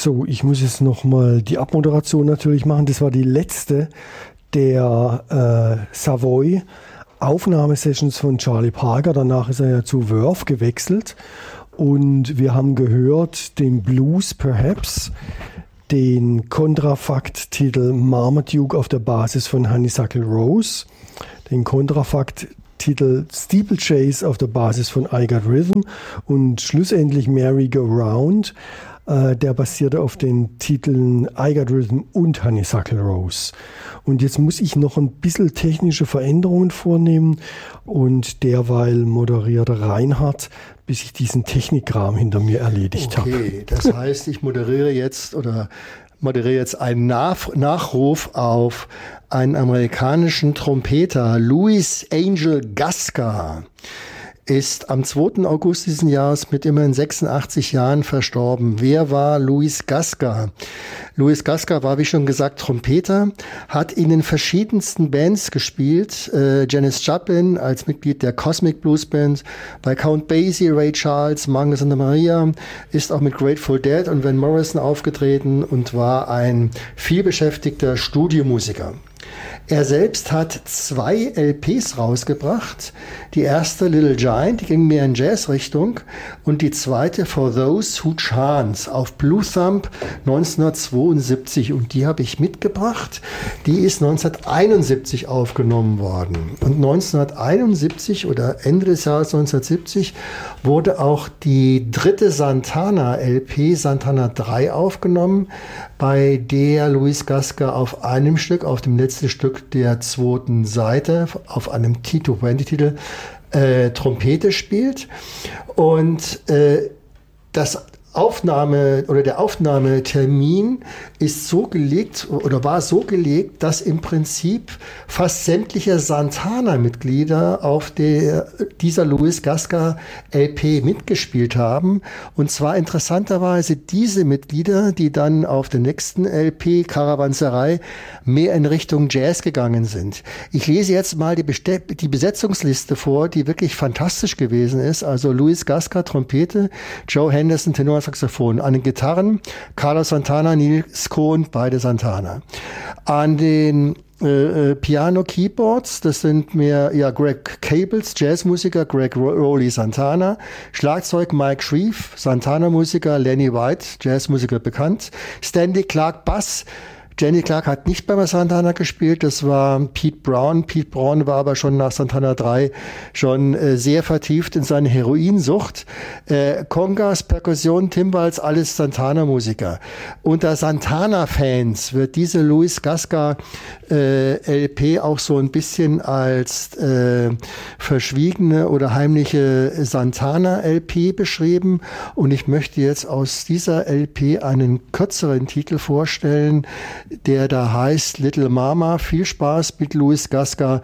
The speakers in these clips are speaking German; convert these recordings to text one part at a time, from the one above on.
So, ich muss jetzt nochmal die Abmoderation natürlich machen. Das war die letzte der Savoy Aufnahmesessions von Charlie Parker. Danach ist er ja zu Verve gewechselt. Und wir haben gehört den Blues Perhaps, den Kontrafakt-Titel Marmaduke auf der Basis von Honeysuckle Rose, den Kontrafakt-Titel Steeplechase auf der Basis von I Got Rhythm und schlussendlich Merry Go Round. Der basierte auf den Titeln I Got Rhythm und Honeysuckle Rose. Und jetzt muss ich noch ein bisschen technische Veränderungen vornehmen und derweil moderierte Reinhard, bis ich diesen Technikkram hinter mir erledigt habe. Okay, das heißt, ich moderiere jetzt einen Nachruf auf einen amerikanischen Trompeter, Louis Angel Gascar. Ist am 2. August diesen Jahres mit immerhin 86 Jahren verstorben. Wer war Louis Gascar? Louis Gascar war, wie schon gesagt, Trompeter, hat in den verschiedensten Bands gespielt. Janis Joplin als Mitglied der Cosmic Blues Band, bei Count Basie, Ray Charles, Magnus Santa Maria, ist auch mit Grateful Dead und Van Morrison aufgetreten und war ein vielbeschäftigter Studiomusiker. Er selbst hat 2 LPs rausgebracht. Die erste Little Giant, die ging mehr in Jazz-Richtung, und die zweite For Those Who Chance auf Blue Thumb 1972. Und die habe ich mitgebracht. Die ist 1971 aufgenommen worden. Und 1971 oder Ende des Jahres 1970 wurde auch die dritte Santana-LP, Santana 3, aufgenommen, bei der Louis Gascar auf einem Stück, auf dem letzten Stück der zweiten Seite, auf einem T220-Titel, Trompete spielt. Und der Aufnahmetermin ist so gelegt oder war so gelegt, dass im Prinzip fast sämtliche Santana-Mitglieder auf dieser Louis Gascar LP mitgespielt haben. Und zwar interessanterweise diese Mitglieder, die dann auf der nächsten LP Karawanserei mehr in Richtung Jazz gegangen sind. Ich lese jetzt mal die Besetzungsliste vor, die wirklich fantastisch gewesen ist. Also Louis Gascar Trompete, Joe Henderson Tenorsaxophon, an den Gitarren Carlos Santana, Nils Cohn, beide Santana. An den Piano-Keyboards, das sind mehr Greg Cables, Jazzmusiker, Greg Rowley, Santana. Schlagzeug Mike Shreve, Santana-Musiker, Lenny White, Jazzmusiker bekannt. Stanley Clarke, Bass. Jenny Clarke hat nicht bei Santana gespielt, das war Pete Brown. Pete Brown war aber schon nach Santana 3 schon sehr vertieft in seine Heroinsucht. Congas, Perkussion, Timbals, alles Santana-Musiker. Unter Santana-Fans wird diese Louis Gascar LP auch so ein bisschen als verschwiegene oder heimliche Santana-LP beschrieben. Und ich möchte jetzt aus dieser LP einen kürzeren Titel vorstellen, der da heißt Little Mama. Viel Spaß mit Louis Gascar,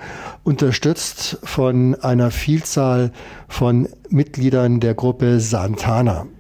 unterstützt von einer Vielzahl von Mitgliedern der Gruppe Santana.